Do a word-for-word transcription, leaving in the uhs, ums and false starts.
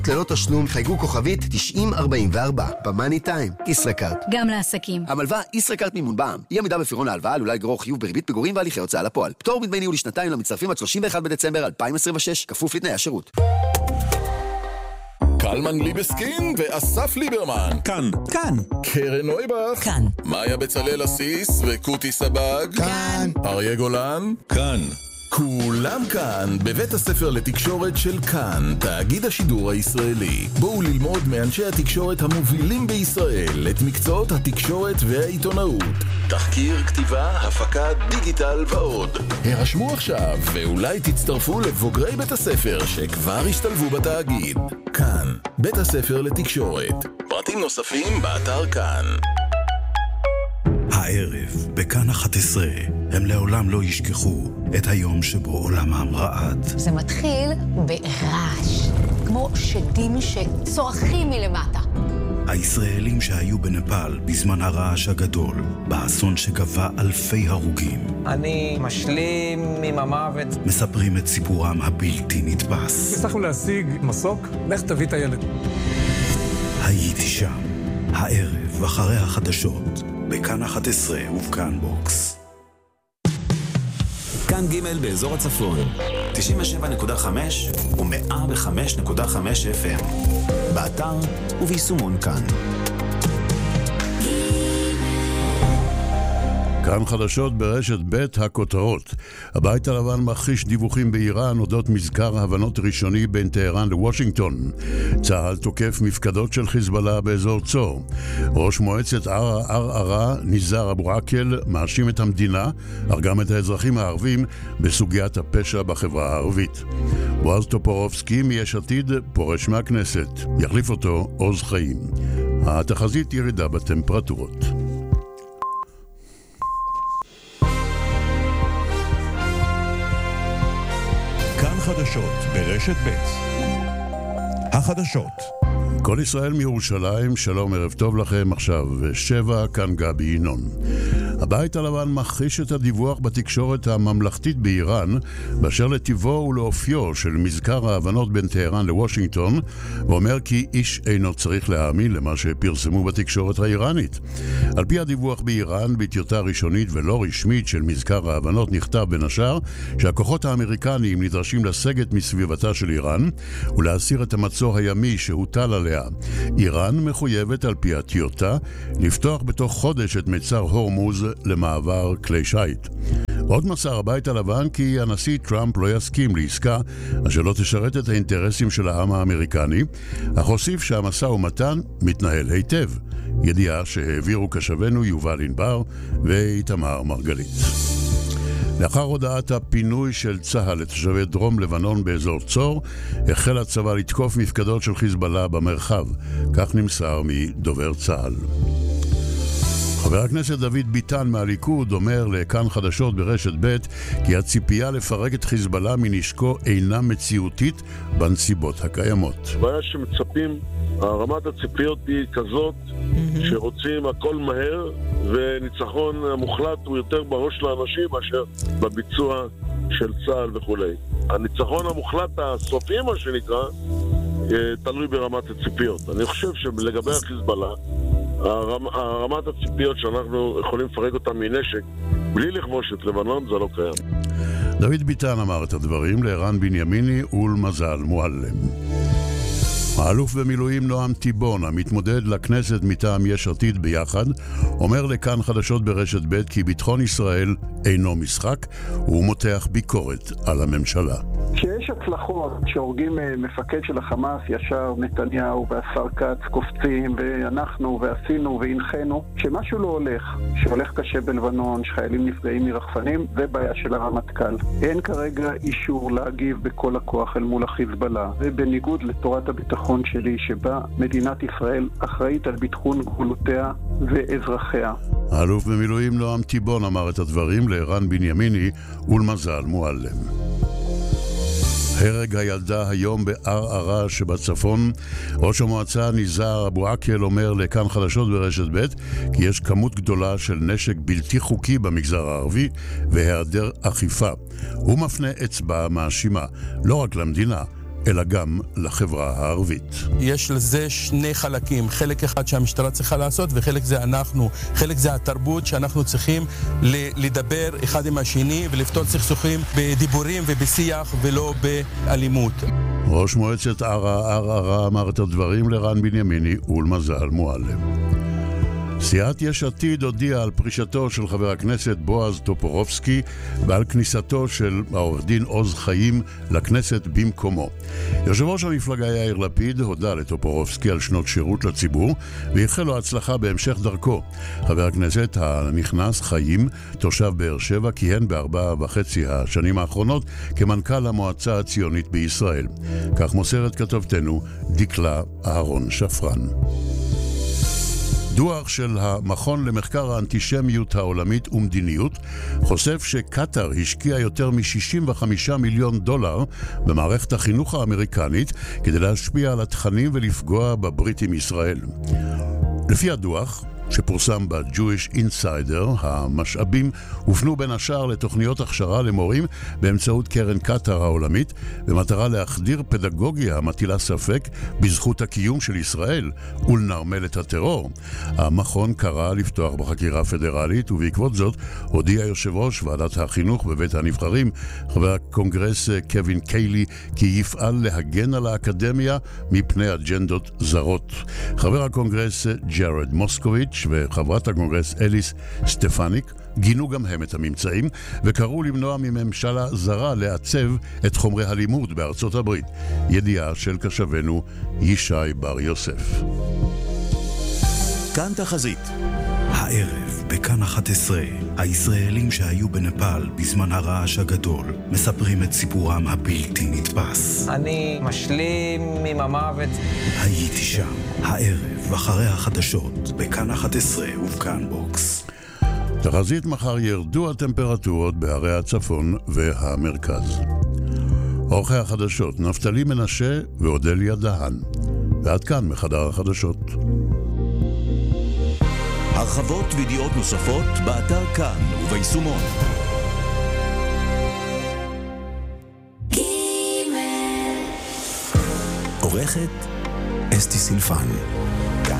ללא תשלום חייגו כוכבית תשעים ארבעים וארבע במאני טיים. ישראכרט. גם לעסקים. המלווה ישראכרט מימון בע"מ. אי עמידה בפירעון ההלוואה עלולה לגרור חיוב בריבית פיגורים והליכי הוצאה לפועל. פטור מדמי ניהול לשנתיים למצטרפים עד שלושים ואחד בדצמבר אלפיים עשרים ושש, כפוף לתנאי השירות. קלמן ליבסקין ואסף ליברמן. כאן. כאן. קרן נויבך. כאן. מאיה בצלאל אסיס וקוטי סבג. כאן. אריה גולן. כאן. כולם כאן בבית הספר לתקשורת של כאן, תאגיד השידור הישראלי. בואו ללמוד מאנשי התקשורת המובילים בישראל את מקצועות התקשורת והעיתונאות. תחקיר, כתיבה, הפקה, דיגיטל ועוד. הרשמו עכשיו ואולי תצטרפו לבוגרי בית הספר שכבר השתלבו בתאגיד. כאן, בית הספר לתקשורת. פרטים נוספים באתר כאן. הערב, בכאן אחת עשרה, הם לעולם לא ישכחו את היום שבו עולמם רעד. זה מתחיל ברעש, כמו שדים שצורכים מלמטה. הישראלים שהיו בנפאל בזמן הרעש הגדול, באסון שגבה אלפי הרוגים. אני משלים עם המוות. מספרים את סיפורם הבלתי נתפס. הצלחנו להשיג מסוק, לך תביא את הילד. הייתי שם, הערב אחרי החדשות. בכאן אחת עשרה ובכאן בוקס. כאן ג' באזור הצפון, תשעים ושבע נקודה חמש ו-מאה וחמש נקודה חמש אף אם. באתר וביישומון כאן. כאן חדשות ברשת ב' הכותרות. הבית הלבן מכחיש דיווחים באיראן אודות מזכר הבנות ראשוני בין טהרן לוושינגטון. צה"ל תוקף מפקדות של חיזבאללה באזור צור. ראש מועצת ערערה ניזאר אבו עקל מאשים את המדינה, אך גם את האזרחים הערבים בסוגיית הפשע בחברה הערבית. בועז טופורובסקי מיש עתיד פורש מהכנסת. יחליף אותו עוז חיים. התחזית ירידה בטמפרטורות. חדשות ברשת ב'. החדשות. כל ישראל מירושלים, שלום, ערב טוב לכם. עכשיו שבע, כאן גבי ינון. הבית הלבן מכחיש את הדיווח בתקשורת הממלכתית באיראן באשר לטיבו ולאופיו של מזכר ההבנות בין טהרן לוושינגטון, ואומר כי איש אינו צריך להאמין למה שפרסמו בתקשורת האיראנית. על פי הדיווח באיראן, בטיוטה ראשונית ולא רשמית של מזכר ההבנות נכתב בין השאר שהכוחות האמריקניים נדרשים לסגת מסביבתה של איראן ולהסיר את המצור הימי שהוטל עליה. איראן מחויבת על פי הטיוטה לפתוח בתוך חודש את מצר הורמוז למעבר כלי שייט. עוד מסר הבית הלבן כי הנשיא טראמפ לא יסכים לעסקה אשר לא תשרת את האינטרסים של העם האמריקני, אך הוסיף שהמשא ומתן מתנהל היטב. ידיעה שהעבירו כשבנו יובל ענבר ואיתמר מרגלית. לאחר הודעת הפינוי של צה"ל לתושבי דרום לבנון באזור צור, החל הצבא לתקוף מפקדות של חיזבאללה במרחב. כך נמסר מדובר צה"ל. חבר הכנסת דוד ביטן מהליכוד אומר לכאן חדשות ברשת ב' כי הציפייה לפרק את חיזבאללה מנשקו אינה מציאותית בנסיבות הקיימות. בעיה שמצפים, רמת הציפיות היא כזאת שרוצים הכל מהר, וניצחון המוחלט הוא יותר בראש לאנשים מאשר בביצוע של צה"ל וכו'. הניצחון המוחלט הסופי, מה שנקרא, תלוי ברמת הציפיות. אני חושב שלגבי החיזבאללה, הרמ, הרמת הציפיות שאנחנו יכולים לפרק אותם מנשק בלי לכבוש את לבנון, זה לא קיים. דוד ביטן אמר את הדברים לערן בנימיני ולמזל מועלם. האלוף במילואים נועם טיבון, המתמודד לכנסת מטעם יש עתיד ביחד, אומר לכאן חדשות ברשת ב' כי ביטחון ישראל אינו משחק, והוא מותח ביקורת על הממשלה. כשיש הצלחות שהורגים מפקד של החמאס, ישר נתניהו והשר כץ קופצים ואנחנו ועשינו והנחנו. כשמשהו לא הולך, שהולך קשה בלבנון, שחיילים נפגעים מרחפנים, זה בעיה של הרמטכ"ל. אין כרגע אישור להגיב בכל הכוח אל מול החיזבאללה, ובניגוד לתורת הביטחון שלי שבה מדינת ישראל אחראית על ביטחון גבולותיה ואזרחיה. האלוף במילואים נועם טיבון אמר את הדברים לערן בנימיני ולמזל מועלם. הרג הילדה היום בערערה שבצפון. ראש המועצה ניזאר אבו עקל אומר לכאן חדשות ברשת ב' כי יש כמות גדולה של נשק בלתי חוקי במגזר הערבי והיעדר אכיפה. הוא מפנה אצבע מאשימה לא רק למדינה אלא גם לחברה הערבית. יש לזה שני חלקים, חלק אחד שהמשטרה צריכה לעשות וחלק זה אנחנו, חלק זה התרבות שאנחנו צריכים לדבר אחד עם השני ולפתור סכסוכים בדיבורים ובשיח ולא באלימות. ראש מועצת ערה ערערה אמר את הדברים לרן בנימיני ולמזל מועלם. סיעת יש עתיד הודיעה על פרישתו של חבר הכנסת בועז טופורובסקי ועל כניסתו של העורך דין עוז חיים לכנסת במקומו. יושב ראש המפלגה יאיר לפיד הודה לטופורובסקי על שנות שירות לציבור ואיחל לו הצלחה בהמשך דרכו. חבר הכנסת הנכנס חיים, תושב באר שבע, כיהן בארבע וחצי השנים האחרונות כמנכ"ל המועצה הציונית בישראל. כך מוסרת כתובתנו דקלה אהרון שפרן. דוח של המכון למחקר האנטישמיות העולמית ומדיניות חושף שקטר השקיעה יותר מ-שישים וחמישה מיליון דולר במערכת החינוך האמריקנית כדי להשפיע על התכנים ולפגוע בבריטים ישראל. לפי הדוח שפורסם ב-Jewish Insider, המשאבים הופנו בין השאר לתוכניות הכשרה למורים באמצעות קרן קטר העולמית, במטרה להחדיר פדגוגיה המטילה ספק בזכות הקיום של ישראל ולנרמל את הטרור. המכון קרא לפתוח בחקירה פדרלית, ובעקבות זאת הודיע יושב ראש ועדת החינוך בבית הנבחרים, חבר הקונגרס קווין קיילי, כי יפעל להגן על האקדמיה מפני אג'נדות זרות. חבר הקונגרס ג'רד מוסקוביץ' וחברת הקונגרס אליס סטפניק גינו גם הם את הממצאים וקראו למנוע מממשלה זרה לעצב את חומרי הלימוד בארצות הברית. ידיעה של קשבנו ישי בר יוסף. כאן תחזית. הערב בכאן אחת עשרה, הישראלים שהיו בנפאל בזמן הרעש הגדול מספרים את סיפורם הבלתי נתפס. אני משלים עם המוות. הייתי שם, הערב אחרי החדשות בכאן אחת עשרה ובכאן בוקס. תחזית: מחר ירדו הטמפרטורות בערי הצפון והמרכז. עורכי החדשות נפתלי מנשה ואודליה דהן. ועד כאן מחדר החדשות. הרחבות וידיעות נוספות באתר כאן וביישומון. עורכת אסתי סילפן.